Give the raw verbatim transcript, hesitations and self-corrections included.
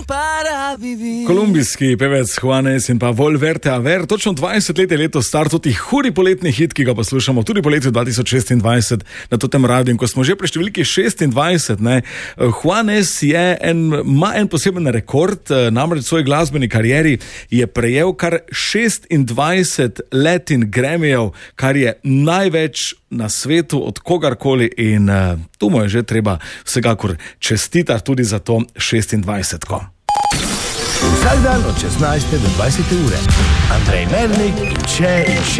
Kolumbijski pevec Juanes in pa Volverte a ver, točno dvajset let je letos star, tudi hudi poletni hit, ki ga poslušamo tudi po letu dva tisoč šestindvajset na tem radiju. In ko smo že pri številki šestindvajset, ne, Juanes je en, ima en poseben rekord, namreč v svoji glasbeni karieri je prejel kar šestindvajset Latin Grammyjev, kar je največ na svetu od kogarkoli in uh, tu mu je že treba vsekakor čestitati tudi za to šestindvajsetko. Vsak dan od šestnajste do dvajsete ure. Andrej Mernik in še in še.